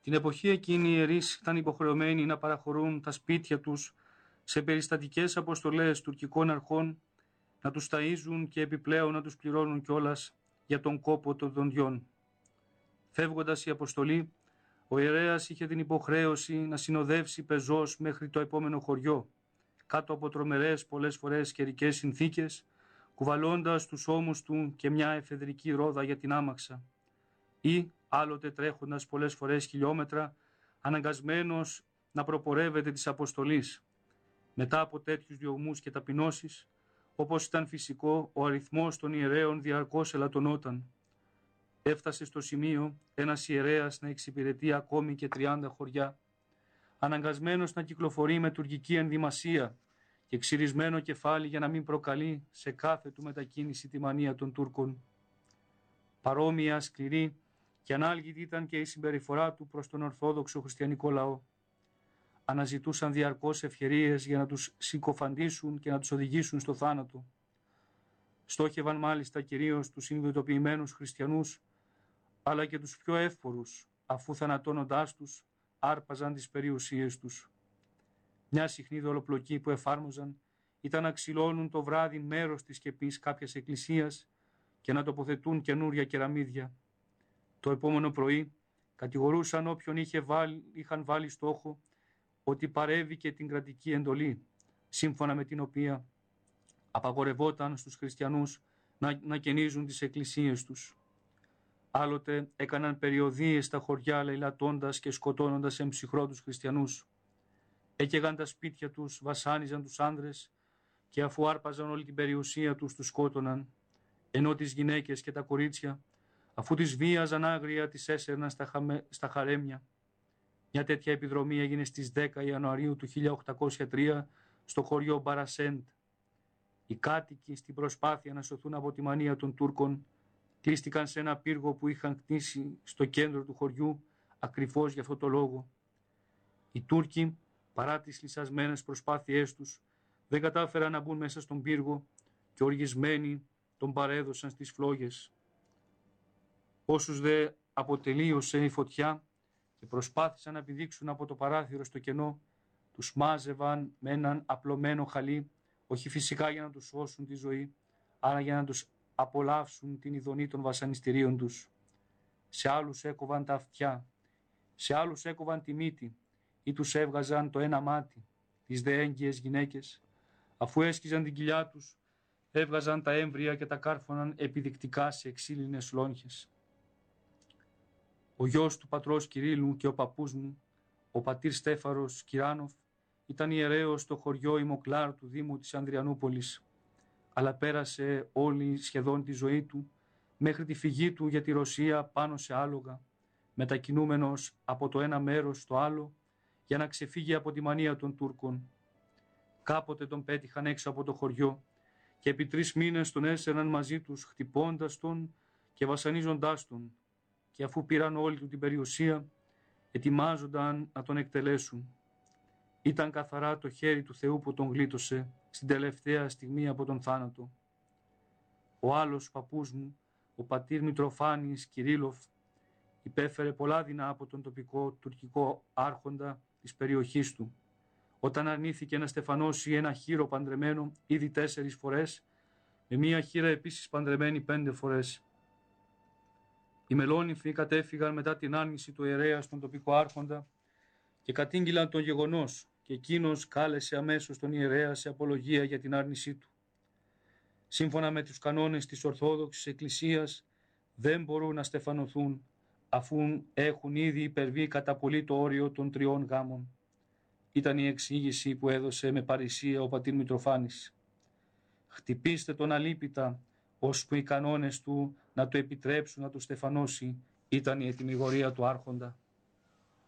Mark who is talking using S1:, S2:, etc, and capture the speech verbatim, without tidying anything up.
S1: Την εποχή εκείνη οι ιερείς ήταν υποχρεωμένοι να παραχωρούν τα σπίτια τους σε περιστατικές αποστολές τουρκικών αρχών, να τους ταΐζουν και επιπλέον να τους πληρώνουν κιόλας για τον κόπο των δοντιών. Φεύγοντας η αποστολή, ο ιερέας είχε την υποχρέωση να συνοδεύσει πεζός μέχρι το επόμενο χωριό, κάτω από τρομερές πολλές φορές καιρικές συνθήκες, κουβαλώντας τους ώμους του και μια εφεδρική ρόδα για την άμαξα, ή άλλοτε τρέχοντας πολλές φορές χιλιόμετρα, αναγκασμένος να προπορεύεται της αποστολής. Μετά από τέτοιους διωγμούς και ταπεινώσεις, όπως ήταν φυσικό, ο αριθμός των ιερέων διαρκώς ελαττωνόταν. Έφτασε στο σημείο ένας ιερέας να εξυπηρετεί ακόμη και τριάντα χωριά, αναγκασμένος να κυκλοφορεί με τουρκική ενδυμασία και ξυρισμένο κεφάλι για να μην προκαλεί σε κάθε του μετακίνηση τη μανία των Τούρκων. Παρόμοια, σκληρή και ανάλγητη ήταν και η συμπεριφορά του προς τον Ορθόδοξο χριστιανικό λαό. Αναζητούσαν διαρκώς ευκαιρίες για να τους συκοφαντήσουν και να τους οδηγήσουν στο θάνατο. Στόχευαν μάλιστα κυρίως τους συνειδητοποιημένους χριστιανούς, αλλά και τους πιο εύπορους, αφού θανατώνοντάς τους άρπαζαν τις περιουσίες τους. Μια συχνή δολοπλοκή που εφάρμοζαν ήταν να ξυλώνουν το βράδυ μέρος της σκεπής κάποιας εκκλησίας και να τοποθετούν καινούρια κεραμίδια. Το επόμενο πρωί κατηγορούσαν όποιον είχε βάλει, είχαν βάλει στόχο ότι παρέβηκε την κρατική εντολή, σύμφωνα με την οποία απαγορευόταν στους χριστιανούς να, να καινίζουν τις εκκλησίες τους. Άλλοτε έκαναν περιοδίες στα χωριά λαιλατώντας και σκοτώνοντας εμψυχρό τους χριστιανούς. Έκαιγαν τα σπίτια τους, βασάνιζαν τους άνδρες και αφού άρπαζαν όλη την περιουσία τους τους σκότωναν, ενώ τις γυναίκες και τα κορίτσια, αφού τις βίαζαν άγρια, τις έσαιρναν στα, χαμε... στα χαρέμια. Μια τέτοια επιδρομή έγινε στις δέκα Ιανουαρίου του χίλια οκτακόσια τρία στο χωριό Μπαρασέντ. Οι κάτοικοι στην προσπάθεια να σωθούν από τη μανία των Τούρκων κλείστηκαν σε ένα πύργο που είχαν κτίσει στο κέντρο του χωριού ακριβώς για αυτό το λόγο. Οι Τούρκοι, παρά τις λυσασμένες προσπάθειές τους, δεν κατάφεραν να μπουν μέσα στον πύργο και οργισμένοι τον παρέδωσαν στις φλόγες. Όσους δε αποτελείωσε η φωτιά και προσπάθησαν να επιδείξουν από το παράθυρο στο κενό, τους μάζευαν με έναν απλωμένο χαλί, όχι φυσικά για να τους σώσουν τη ζωή, αλλά για να τους απολαύσουν την ειδονή των βασανιστήριων τους. Σε άλλους έκοβαν τα αυτιά, σε άλλους έκοβαν τη μύτη ή τους έβγαζαν το ένα μάτι, τις δε έγκυες γυναίκες. Αφού έσκιζαν την κοιλιά τους, έβγαζαν τα έμβρια και τα κάρφωναν επιδεικτικά σε εξήλινες λόγχες. Ο γιος του πατρός Κυρίλλου και ο παππούς μου, ο πατήρ Στέφαρος Κυράνοφ, ήταν ιερέος στο χωριό Ημοκλάρ του Δήμου της Ανδριανούπολης, αλλά πέρασε όλη σχεδόν τη ζωή του μέχρι τη φυγή του για τη Ρωσία πάνω σε άλογα, μετακινούμενος από το ένα μέρος στο άλλο για να ξεφύγει από τη μανία των Τούρκων. Κάποτε τον πέτυχαν έξω από το χωριό και επί τρεις μήνες τον έσαιρναν μαζί τους, χτυπώντας τον και βασανίζοντάς τον, και αφού πήραν όλη του την περιουσία, ετοιμάζονταν να τον εκτελέσουν. Ήταν καθαρά το χέρι του Θεού που τον γλίτωσε στην τελευταία στιγμή από τον θάνατο. Ο άλλος παππούς μου, ο πατήρ Μητροφάνης Κυρίλοφ, υπέφερε πολλά δεινά από τον τοπικό τουρκικό άρχοντα της περιοχής του, όταν αρνήθηκε να στεφανώσει ένα χείρο παντρεμένο ήδη τέσσερις φορές, με μία χείρα επίσης παντρεμένη πέντε φορές. Οι μελόνυμφοι κατέφυγαν μετά την άρνηση του ιερέα στον τοπικό άρχοντα και κατήγγειλαν τον γεγονός, και εκείνος κάλεσε αμέσως τον ιερέα σε απολογία για την άρνησή του. Σύμφωνα με τους κανόνες της Ορθόδοξης Εκκλησίας, δεν μπορούν να στεφανωθούν αφού έχουν ήδη υπερβεί κατά πολύ το όριο των τριών γάμων. Ήταν η εξήγηση που έδωσε με παρησία ο πατήρ Μητροφάνης. Χτυπήστε τον αλίπητα, ώσπου οι κανόνες του να το επιτρέψουν να το στεφανώσει, ήταν η ετυμηγορία του άρχοντα.